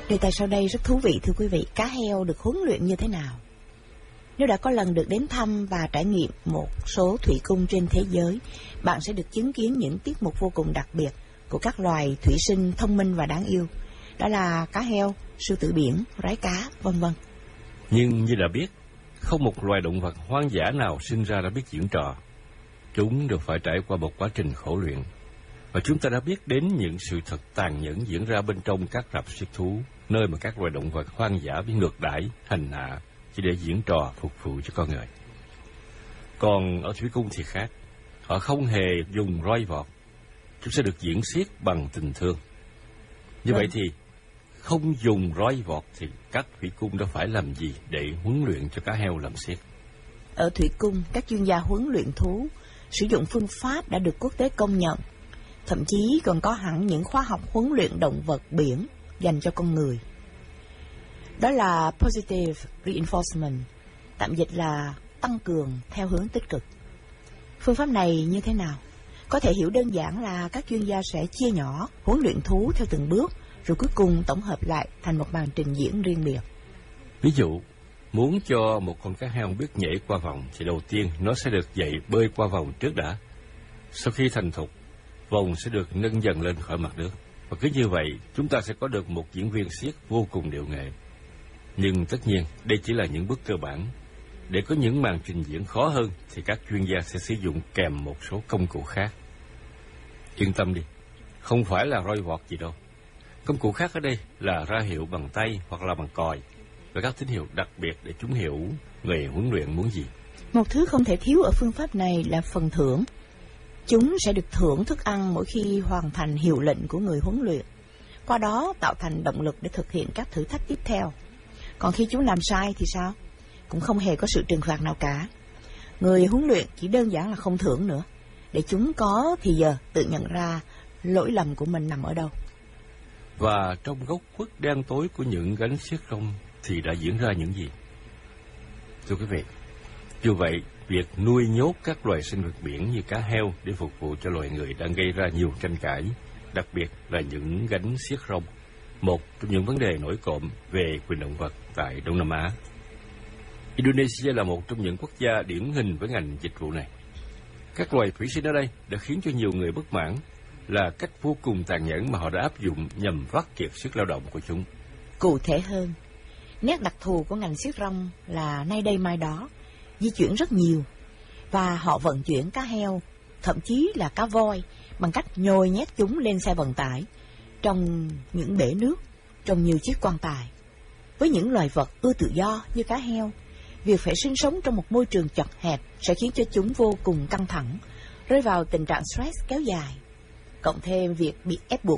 Đề tài sau đây rất thú vị thưa quý vị. Cá heo được huấn luyện như thế nào? Nếu đã có lần được đến thăm và trải nghiệm một số thủy cung trên thế giới, bạn sẽ được chứng kiến những tiết mục vô cùng đặc biệt của các loài thủy sinh thông minh và đáng yêu. Đó là cá heo, sư tử biển, rái cá, vân vân. Nhưng như đã biết, không một loài động vật hoang dã nào sinh ra đã biết diễn trò. Chúng đều phải trải qua một quá trình khổ luyện. Và chúng ta đã biết đến những sự thật tàn nhẫn diễn ra bên trong các rạp xiếc thú, nơi mà các loài động vật hoang dã bị ngược đãi, hành hạ chỉ để diễn trò phục vụ cho con người. Còn ở thủy cung thì khác, họ không hề dùng roi vọt, chúng sẽ được diễn xiết bằng tình thương. Như vậy thì không dùng roi vọt thì các thủy cung đã phải làm gì để huấn luyện cho cá heo làm xiếc? Ở thủy cung, các chuyên gia huấn luyện thú sử dụng phương pháp đã được quốc tế công nhận. Thậm chí còn có hẳn những khóa học huấn luyện động vật biển dành cho con người. Đó là Positive Reinforcement, tạm dịch là tăng cường theo hướng tích cực. Phương pháp này như thế nào? Có thể hiểu đơn giản là các chuyên gia sẽ chia nhỏ huấn luyện thú theo từng bước, rồi cuối cùng tổng hợp lại thành một màn trình diễn riêng biệt. Ví dụ, muốn cho một con cá heo biết nhảy qua vòng thì đầu tiên nó sẽ được dạy bơi qua vòng trước đã. Sau khi thành thục, vòng sẽ được nâng dần lên khỏi mặt nước. Và cứ như vậy, chúng ta sẽ có được một diễn viên xiếc vô cùng điệu nghệ. Nhưng tất nhiên, đây chỉ là những bước cơ bản. Để có những màn trình diễn khó hơn thì các chuyên gia sẽ sử dụng kèm một số công cụ khác. Yên tâm đi, không phải là roi vọt gì đâu. Công cụ khác ở đây là ra hiệu bằng tay hoặc là bằng còi, và các tín hiệu đặc biệt để chúng hiểu người huấn luyện muốn gì. Một thứ không thể thiếu ở phương pháp này là phần thưởng. Chúng sẽ được thưởng thức ăn mỗi khi hoàn thành hiệu lệnh của người huấn luyện, qua đó tạo thành động lực để thực hiện các thử thách tiếp theo. Còn khi chúng làm sai thì sao? Cũng không hề có sự trừng phạt nào cả. Người huấn luyện chỉ đơn giản là không thưởng nữa, để chúng có thì giờ tự nhận ra lỗi lầm của mình nằm ở đâu. Và trong góc khuất đen tối của những gánh xiếc rong thì đã diễn ra những gì? Thưa quý vị, dù vậy, việc nuôi nhốt các loài sinh vật biển như cá heo để phục vụ cho loài người đang gây ra nhiều tranh cãi, đặc biệt là những gánh xiếc rong, một trong những vấn đề nổi cộm về quyền động vật tại Đông Nam Á. Indonesia là một trong những quốc gia điển hình với ngành dịch vụ này. Các loài thủy sinh ở đây đã khiến cho nhiều người bất mãn là cách vô cùng tàn nhẫn mà họ đã áp dụng nhằm vắt kiệt sức lao động của chúng. Cụ thể hơn, nét đặc thù của ngành xiếc rong là nay đây mai đó, di chuyển rất nhiều, và họ vận chuyển cá heo, thậm chí là cá voi, bằng cách nhồi nhét chúng lên xe vận tải, trong những bể nước, trong nhiều chiếc quan tài. Với những loài vật ưa tự do như cá heo, việc phải sinh sống trong một môi trường chật hẹp sẽ khiến cho chúng vô cùng căng thẳng, rơi vào tình trạng stress kéo dài. Cộng thêm việc bị ép buộc